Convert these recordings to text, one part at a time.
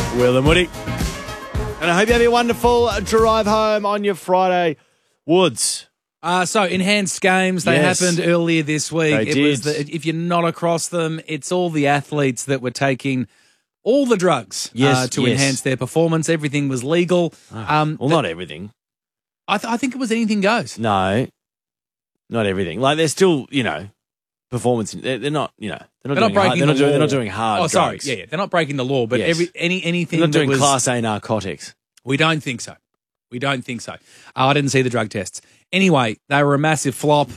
Will and Woody. And I hope you have a wonderful drive home on your Friday. Woods. So enhanced games, they happened earlier this week. They Was did. if you're not across them, it's all the athletes that were taking all the drugs to enhance their performance. Everything was legal. Well, not everything. I think it was anything goes. No, not everything. Like they're still, performance. They're not, they're not breaking the law. They're not doing hard. Oh, sorry, drugs. yeah, they're not breaking the law. But anything They're not doing that was, Class A narcotics. We don't think so. I didn't see the drug tests. Anyway, they were a massive flop.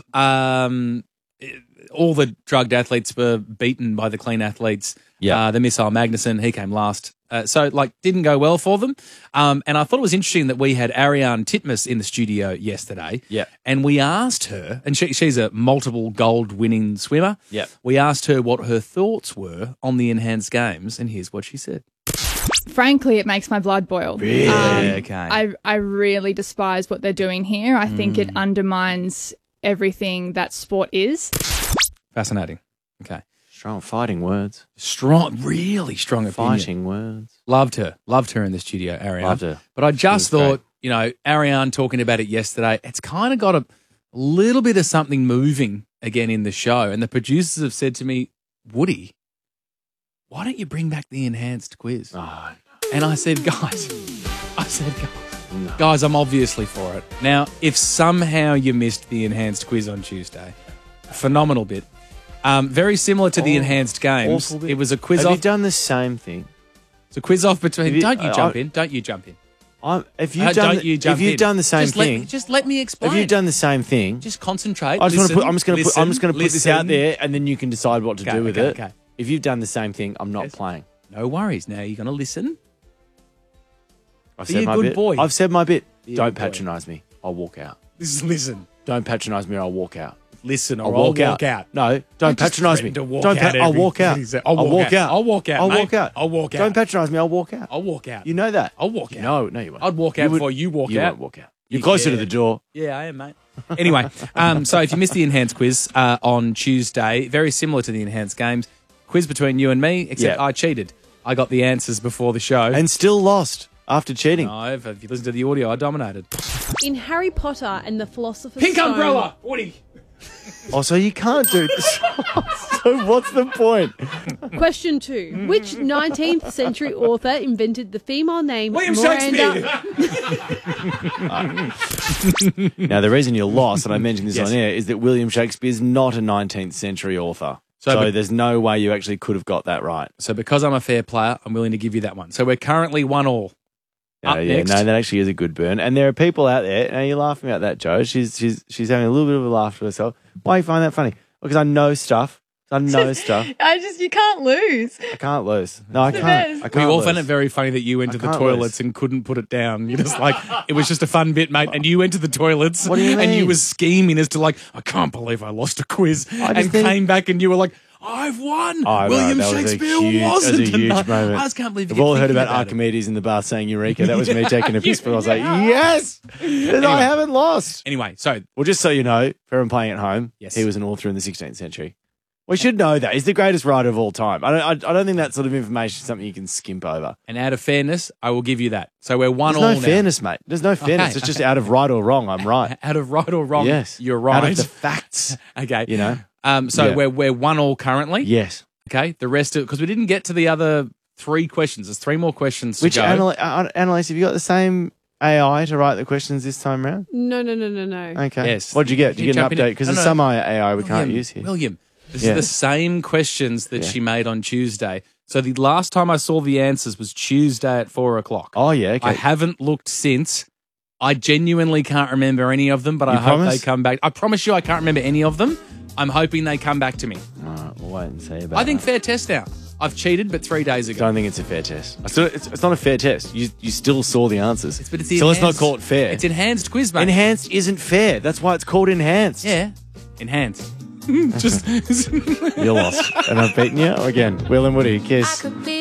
All the drugged athletes were beaten by the clean athletes. Yeah. The Missile Magnuson, he came last. Didn't go well for them. And I thought it was interesting that we had Ariane Titmus in the studio yesterday. Yeah. And we asked her, and she's a multiple gold-winning swimmer. Yeah. We asked her what her thoughts were on the enhanced games, and here's what she said. Frankly, it makes my blood boil. Really? Okay. I really despise what they're doing here. I think it undermines everything that sport is. Fascinating. Okay. Strong fighting words. Really strong opinion. Fighting words. Loved her in the studio, Ariane. Loved her. But I just thought, Ariane talking about it yesterday, it's kind of got a little bit of something moving again in the show. And the producers have said to me, Woody, why don't you bring back the enhanced quiz? Oh, and I said, guys, I'm obviously for it. Now, if somehow you missed the enhanced quiz on Tuesday, phenomenal bit. Very similar to the enhanced games. It was a quiz Have off. you done the same thing? It's a quiz off between. Don't you jump in. If you've done the same thing, just let me explain. If you've done the same thing, just concentrate. I'm just going to put this listen. out there, and then you can decide what to do with it. Okay. If you've done the same thing, I'm not playing. No worries. Now you're going to listen. I've Be said a my good bit. boy. I've said my bit. Be a Don't good boy. patronise me. I'll walk out. This is listen. Don't patronise me or I'll walk out. Listen, or I'll I'll walk out. No, don't patronise me. I'll I'll walk out. I'll walk out. I'll walk out. I'll walk out. I'll mate. walk out. I'll walk out. Don't patronise me. I'll walk out. I'll walk out. You know that. I'll walk out. No, you won't. I'd walk out before you walk You out. won't walk out. You're closer to the door. Yeah, I am, mate. Anyway, so if you missed the enhanced quiz on Tuesday, very similar to the enhanced games, quiz between you and me, except I cheated. I got the answers before the show. And still lost after cheating. No, if you listen to the audio, I dominated. In Harry Potter and the Philosopher's Pink Stone... umbrella! Woody! Oh, so you can't do this. So what's the point? Question 2. Which 19th century author invented the female name William Miranda? Shakespeare! Now, the reason you're lost, and I mentioned this on air, is that William Shakespeare is not a 19th century author. So there's no way you actually could have got that right. So because I'm a fair player, I'm willing to give you that one. So we're currently 1-1. Next. No, that actually is a good burn. And there are people out there. Now you're laughing about that, Joe. She's having a little bit of a laugh to herself. Why do you find that funny? Because I know stuff. You can't lose. I can't lose. No, I can't. We all found it very funny that you went to the toilets and couldn't put it down. You're just like, it was just a fun bit, mate. And you went to the toilets. What do you mean? And you were scheming as to like, I can't believe I lost a quiz. And came back and you were like, I've won. William Shakespeare wasn't. That was a huge moment. I just can't believe you We've all heard about Archimedes in the bath saying Eureka. That was me taking a piss, but I was like, yes, anyway, I haven't lost. Anyway, so. Well, just so you know, for everyone playing at home, Yes. he was an author in the 16th century. We should know that. He's the greatest writer of all time. I don't think that sort of information is something you can skimp over. And out of fairness, I will give you that. So we're 1-1 There's now. no fairness, mate. There's no fairness. It's just out of right or wrong. I'm right. Out of right or wrong, Yes. you're right. Out of the facts. Okay. You know? We're 1-1 currently. Yes. Okay. The rest of, because we didn't get to the other 3 questions. There's 3 more questions to Which, go. Annalise, have you got the same AI to write the questions this time around? No. Okay. Yes. What did you get? Did you get an update? Because there's some AI we can't use here. William, this is the same questions that she made on Tuesday. So the last time I saw the answers was Tuesday at 4:00. Oh, yeah. Okay. I haven't looked since. I genuinely can't remember any of them, but I hope they come back. I promise you I can't remember any of them. I'm hoping they come back to me. All right, we'll wait and see about I think that. fair test now. I've cheated, but 3 days ago. Don't think it's a fair test. It's not a fair test. You still saw the answers. But it's so let's not call it fair. It's enhanced quiz, mate. Enhanced isn't fair. That's why it's called enhanced. Yeah, enhanced. Just You're lost. And I've beaten you again. Will and Woody, kiss.